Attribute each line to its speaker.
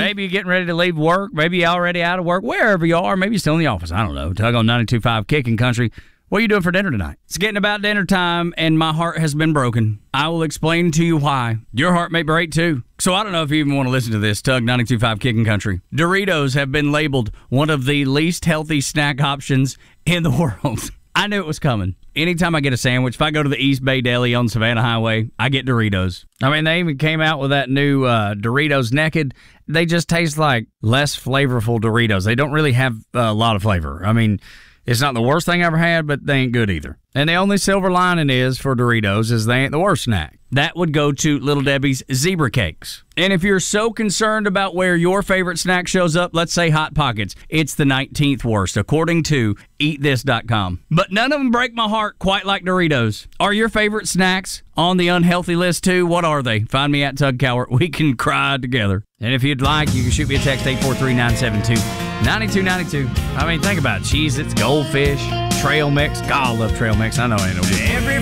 Speaker 1: Maybe you're getting ready to leave work. Maybe you're already out of work. Wherever you are. Maybe you're still in the office. I don't know. Tug on 92.5 Kicking Country. What are you doing for dinner tonight? It's getting about dinner time, and my heart has been broken. I will explain to you why. Your heart may break, too. So I don't know if you even want to listen to this. Tug 92.5 Kicking Country. Doritos have been labeled one of the least healthy snack options in the world. I knew it was coming. Anytime I get a sandwich, if I go to the East Bay Deli on Savannah Highway, I get Doritos. I mean, they even came out with that new Doritos Naked. They just taste like less flavorful Doritos. They don't really have a lot of flavor. I mean, it's not the worst thing I ever had, but they ain't good either. And the only silver lining is for Doritos is they ain't the worst snack. That would go to Little Debbie's Zebra Cakes. And if you're so concerned about where your favorite snack shows up, let's say Hot Pockets, it's the 19th worst, according to EatThis.com. But none of them break my heart quite like Doritos. Are your favorite snacks on the unhealthy list too? What are they? Find me at Tug Cowart. We can cry together. And if you'd like, you can shoot me a text, 843-972-9292. I mean, think about it. Cheez-Its, Goldfish, Trail Mix. God, I love Trail Mix. I know I ain't no good.